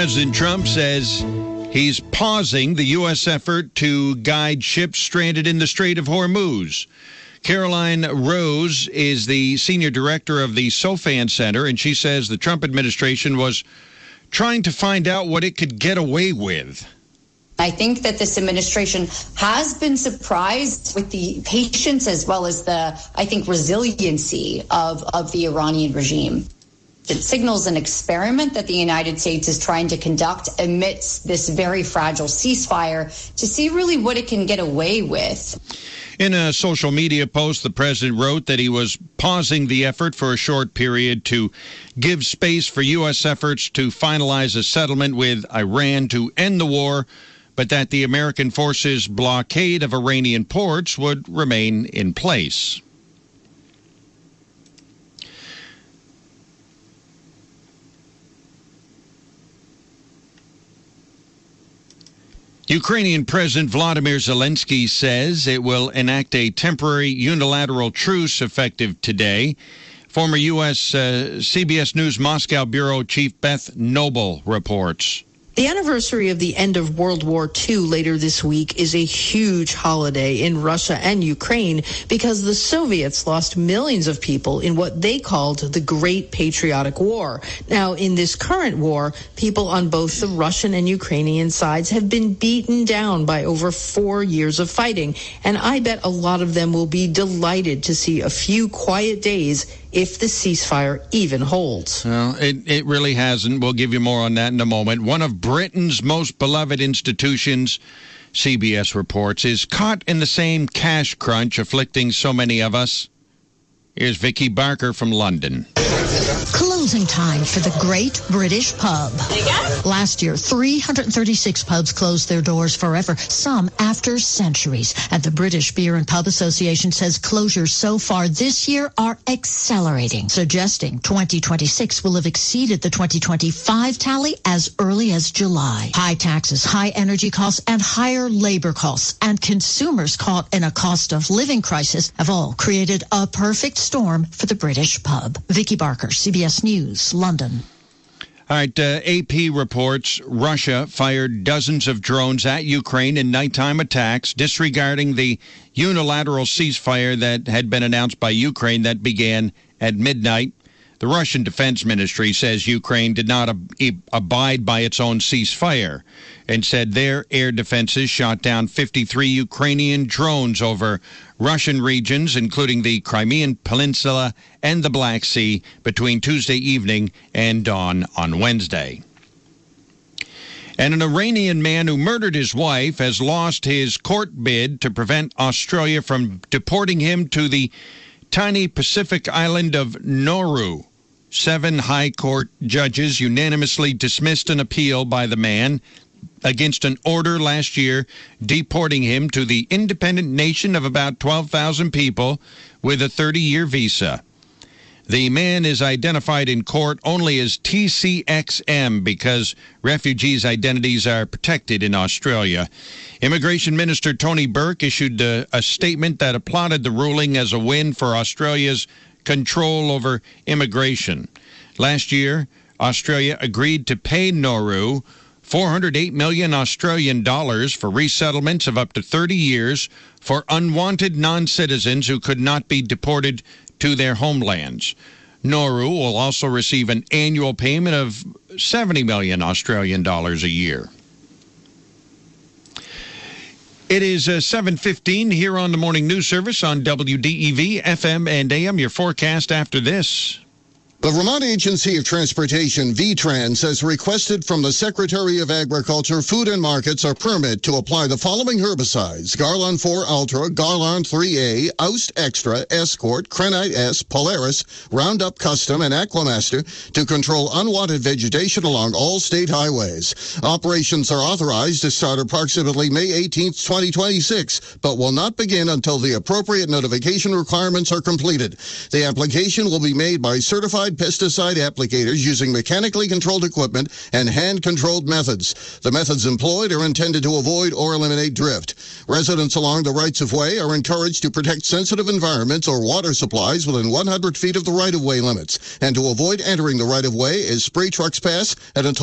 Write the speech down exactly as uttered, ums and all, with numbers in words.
President Trump says he's pausing the U S effort to guide ships stranded in the Strait of Hormuz. Caroline Rose is the senior director of the Sofan Center, and she says the Trump administration was trying to find out what it could get away with. I think that this administration has been surprised with the patience as well as the, I think, resiliency of, of the Iranian regime. It signals an experiment that the United States is trying to conduct amidst this very fragile ceasefire to see really what it can get away with. In a social media post, the president wrote that he was pausing the effort for a short period to give space for U S efforts to finalize a settlement with Iran to end the war, but that the American forces' blockade of Iranian ports would remain in place. Ukrainian President Vladimir Zelensky says it will enact a temporary unilateral truce effective today. Former U S Uh, C B S News Moscow Bureau Chief Beth Noble reports. The anniversary of the end of World War Two later this week is a huge holiday in Russia and Ukraine because the Soviets lost millions of people in what they called the Great Patriotic War. Now, in this current war, people on both the Russian and Ukrainian sides have been beaten down by over four years of fighting, and I bet a lot of them will be delighted to see a few quiet days if the ceasefire even holds. Well, it, it really hasn't. We'll give you more on that in a moment. One of Britain's most beloved institutions, C B S reports, is caught in the same cash crunch afflicting so many of us. Here's Vicky Barker from London. Closing time for the Great British Pub. Last year, three hundred thirty-six pubs closed their doors forever, some after centuries. And the British Beer and Pub Association says closures so far this year are accelerating, suggesting twenty twenty-six will have exceeded the twenty twenty-five tally as early as July. High taxes, high energy costs, and higher labor costs, and consumers caught in a cost of living crisis have all created a perfect storm for the British pub. Vicky Barker, C B S News, London. All right, uh, A P reports Russia fired dozens of drones at Ukraine in nighttime attacks, disregarding the unilateral ceasefire that had been announced by Ukraine that began at midnight. The Russian Defense Ministry says Ukraine did not ab- abide by its own ceasefire and said their air defenses shot down fifty-three Ukrainian drones over Russian regions, including the Crimean Peninsula and the Black Sea, between Tuesday evening and dawn on Wednesday. And an Iranian man who murdered his wife has lost his court bid to prevent Australia from deporting him to the tiny Pacific island of Nauru. Seven high court judges unanimously dismissed an appeal by the man against an order last year deporting him to the independent nation of about twelve thousand people with a thirty-year visa. The man is identified in court only as T C X M because refugees' identities are protected in Australia. Immigration Minister Tony Burke issued a, a statement that applauded the ruling as a win for Australia's control over immigration. Last year, Australia agreed to pay Nauru four hundred eight million Australian dollars for resettlements of up to thirty years for unwanted non-citizens who could not be deported to their homelands. Nauru will also receive an annual payment of seventy million Australian dollars a year. It is uh, seven fifteen here on the Morning News Service on W D E V, F M and A M. Your forecast after this. The Vermont Agency of Transportation, V TRANS, has requested from the Secretary of Agriculture, Food and Markets a permit to apply the following herbicides: Garlon four Ultra, Garlon three A, Oust Extra, Escort, Krenite S, Polaris, Roundup Custom, and Aquamaster to control unwanted vegetation along all state highways. Operations are authorized to start approximately May eighteenth, twenty twenty-six, but will not begin until the appropriate notification requirements are completed. The application will be made by certified pesticide applicators using mechanically controlled equipment and hand-controlled methods. The methods employed are intended to avoid or eliminate drift. Residents along the rights-of-way are encouraged to protect sensitive environments or water supplies within one hundred feet of the right-of-way limits, and to avoid entering the right-of-way as spray trucks pass at a